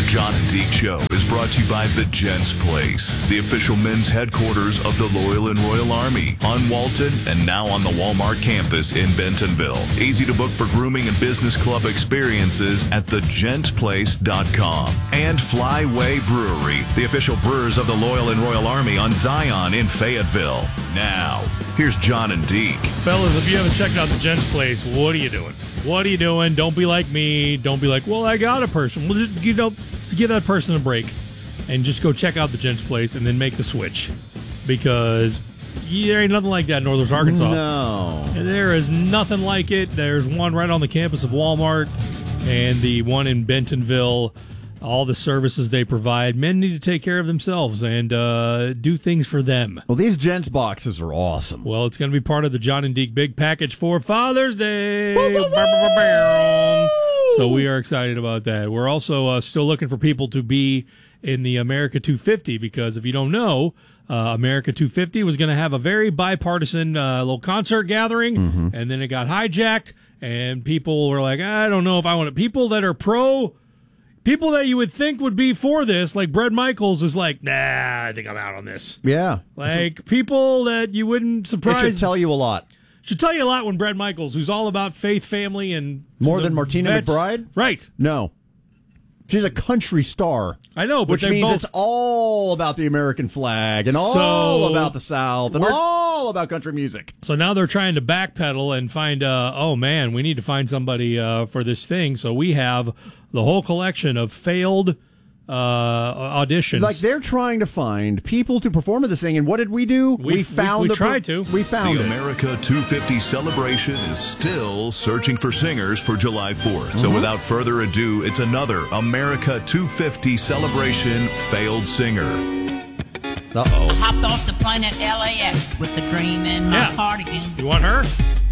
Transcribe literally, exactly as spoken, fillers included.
John and Deke Show is brought to you by The Gents Place, the official men's headquarters of the Loyal and Royal Army, on Walton and now on the Walmart campus in Bentonville. Easy to book for grooming and business club experiences at the gent place dot com. And Flyway Brewery, the official brewers of the Loyal and Royal Army on Zion in Fayetteville. Now, here's John and Deke. Fellas, if you haven't checked out the Gents Place, what are you doing? What are you doing? Don't be like me. Don't be like, well, I got a person. Well, just, you know, give that person a break and just go check out the Gents Place and then make the switch. Because there ain't nothing like that in Northwest Arkansas. No. There is nothing like it. There's one right on the campus of Walmart and the one in Bentonville. All the services they provide. Men need to take care of themselves and uh, do things for them. Well, these Gents boxes are awesome. Well, it's going to be part of the John and Deke Big Package for Father's Day. Woo, woo, woo! So we are excited about that. We're also uh, still looking for people to be in the America two fifty because if you don't know, uh, America two fifty was going to have a very bipartisan uh, little concert gathering, mm-hmm. and then it got hijacked, and people were like, I don't know if I want it. People that are pro... People that you would think would be for this, like Bret Michaels, is like, nah, I think I'm out on this. Yeah. Like, people that you wouldn't surprise. It should tell you a lot. Should tell you a lot when Bret Michaels, who's all about faith, family, and... More than Martina vets. McBride? Right. No. She's a country star. I know, but which they means both... it's all about the American flag and So, all about the South and all about country music. So now they're trying to backpedal and find, uh, oh, man, we need to find somebody uh, for this thing. So we have the whole collection of failed uh, auditions. Like they're trying to find people to perform at this thing, and what did we do? We, we found we, we the tried to. We found the it. America two fifty celebration is still searching for singers for July fourth. Mm-hmm. So without further ado, it's another America two fifty celebration failed singer. Uh-oh. Hopped off the plane at L A X with the dream in my Yeah. cardigan. You want her?